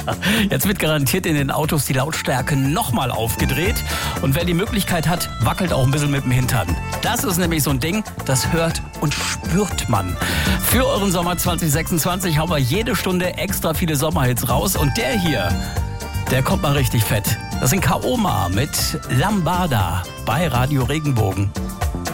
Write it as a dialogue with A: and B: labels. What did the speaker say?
A: Jetzt wird garantiert in den Autos die Lautstärke nochmal aufgedreht. Und wer die Möglichkeit hat, wackelt auch ein bisschen mit dem Hintern. Das ist nämlich so ein Ding, das hört und spürt man. Für euren Sommer 2026 hauen wir jede Stunde extra viele Sommerhits raus. Und der hier, der kommt mal richtig fett. Das sind Kaoma mit Lambada bei Radio Regenbogen.